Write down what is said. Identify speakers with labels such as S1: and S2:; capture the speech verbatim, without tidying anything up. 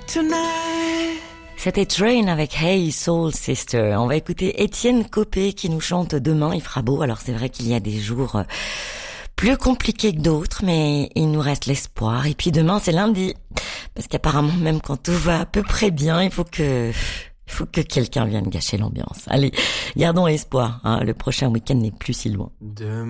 S1: tonight.
S2: C'était Train avec Hey Soul Sister. On va écouter Étienne Copé qui nous chante Demain il fera beau. Alors c'est vrai qu'il y a des jours plus compliqués que d'autres, mais il nous reste l'espoir. Et puis demain c'est lundi. Parce qu'apparemment même quand tout va à peu près bien, il faut que... Il faut que quelqu'un vienne gâcher l'ambiance. Allez, gardons espoir, hein. Le prochain week-end n'est plus si loin.
S1: Demain.